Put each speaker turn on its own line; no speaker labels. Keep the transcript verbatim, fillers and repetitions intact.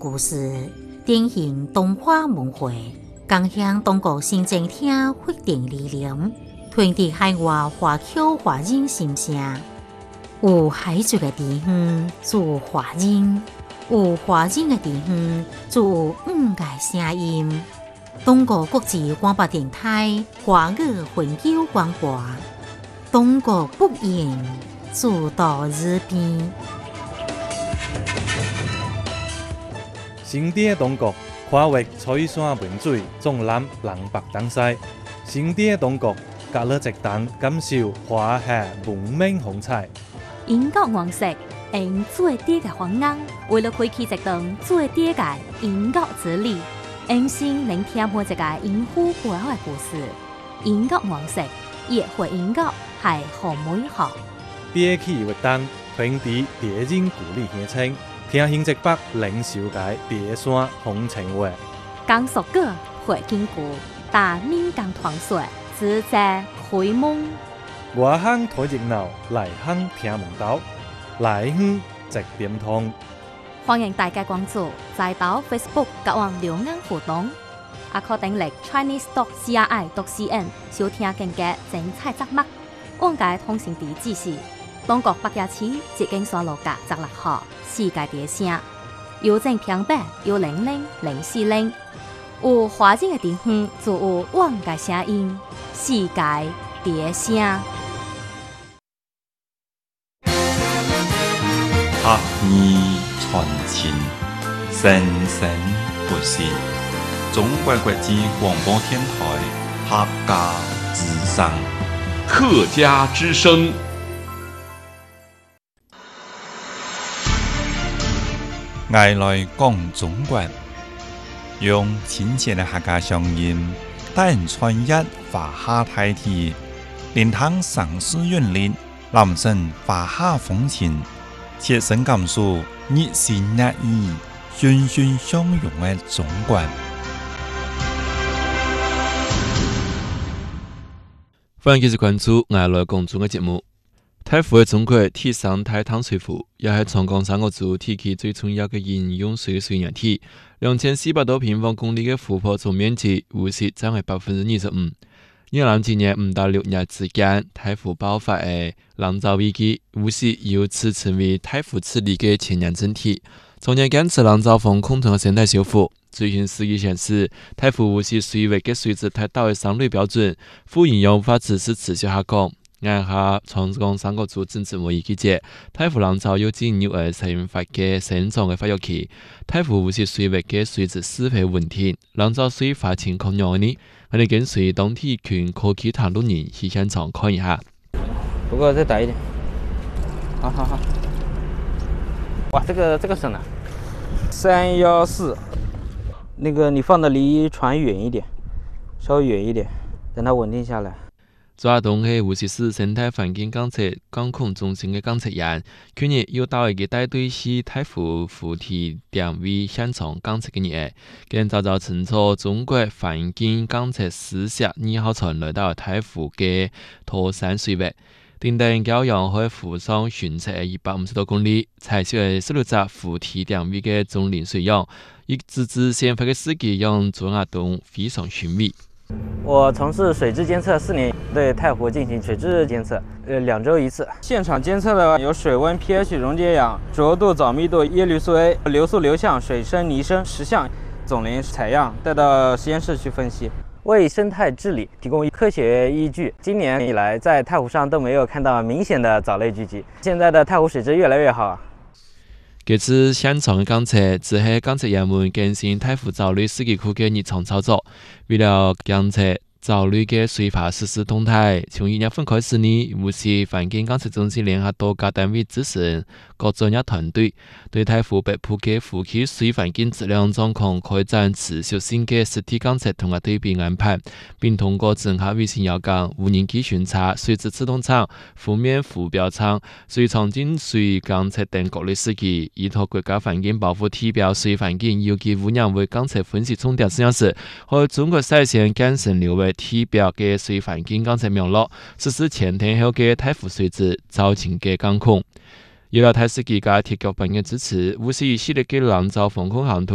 故事，典型动画文化，更向中国新政厅决定理念，传递海外华侨华人心声。有海族的地方就有华人，有华人的地方就有五个声音。中国国际广播电台华语分球广播，中国不言，主到日边。
新店的中国跨越翠山文水，纵览南北东西。新店的中国隔了一档，感受华夏文明风采。
英国王室用最低嘅方案，为了开启一段最低嘅英国之旅，用心聆听每一个英虎背后嘅故事。英国王室也会英国系好美好。
第起活动传递敌人鼓励乡亲，听新直北领袖界第山风情话。
江苏歌会经过大闽江团水，自在开蒙。
外乡睇热闹，内乡听门道，内乡直点通。
欢迎大家关注在岛 Facebook 甲网两岸互动，也可登录 Chinese dot C R I dot C N 收听更加精彩节目。往界通讯地址是中国北野市捷径山路甲十六号世界第声，邮政平板幺零零零四零。有华人的地方就有往界声音，世界第声。
客语传情，生生不息。中国国际广播电台客家之声，
客家之声。
爱来讲中国，用亲切的客家乡音，带人穿越华夏大地，连通城市韵律，揽胜华夏风情。切身感受热情热意、欣欣相融的中国。
欢迎继续关注爱来讲中的节目。太湖的中国体生态淡水湖，也是长江三角洲地区最重要的饮用水水源体。两千四百多平方公里的湖泊总面积，污水占为百分之二十五。二零今年五到六日之间，太湖爆发的浪潮危机，污水由此成为太湖治理的前沿整体。从年坚持浪潮风控同生态修复。最新数据显示，太湖污水水位的水质太高的三类标准，富营养无法只是持续下降。眼下长江三角洲政治会议记者，太湖浪潮有进入而引发嘅生长嘅发育期。太湖污水水位嘅水质是否稳定？浪潮水发情况如何呢？我哋跟随当地群科技塔路人去现场看一下。
不过再大一点。好好好。哇，这个这个深啊，三幺四。那个你放的离船远一点，稍微远一点，等它稳定下来。
抓动係湖市市生態環境監測監控中心嘅監測員，去年有到一個帶隊去太湖湖堤點位現場監測嘅日，跟早早乘坐中國環境監測四十二號船來到太湖嘅桃山水域，定定教養喺湖上巡測一百五十多公里，採取嘅十六隻湖堤點位嘅總零水樣，以直至先發嘅司機讓做活動非常順利。
我从事水质监测四年，对太湖进行水质监测，呃，两周一次。现场监测的有水温、pH、溶解氧、浊度、藻密度、叶绿素 A、流速、流向、水深、泥深十项总零采样，带到实验室去分析，为生态治理提供科学依据。今年以来，在太湖上都没有看到明显的藻类聚集，现在的太湖水质越来越好。
这次现场的监测只是监测员们更新太湖藻类试剂库的日常操作，为了监测藻类的水化实时动态，从一月份开始呢，无锡环境监测中心联合多家单位支持各专业团队，对太湖北部的湖区水环境质量状况开展持续性的实体监测同埋对比安排，并通过整合卫星遥感、无人机巡查、水质测动舱、湖面浮标舱、水场净水监测等各类试剂，依托国家环境保护体表水环境有机污染为监测分析重点实验室和中国赛县干省流为体表嘅水环境监测网络，实施前天后嘅太湖水质造成嘅监控。有了太司机加铁脚朋友支持，无锡一系列嘅浪潮防控行动